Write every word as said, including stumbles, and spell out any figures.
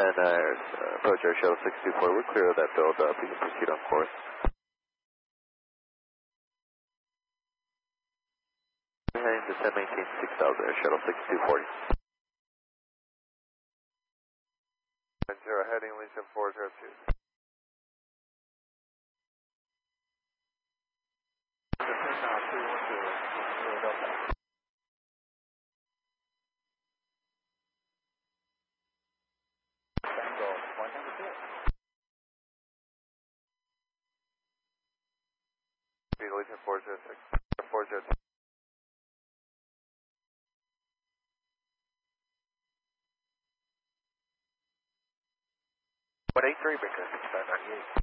And uh, uh, approach our shuttle six two four, we're clear of that build up, we can proceed on course. We're heading to ten maintain six thousand, air shuttle six two forty. Zero, heading Legion four zero two. Legion four zero six, four zero two. one eight three, Baker, six nine nine eight.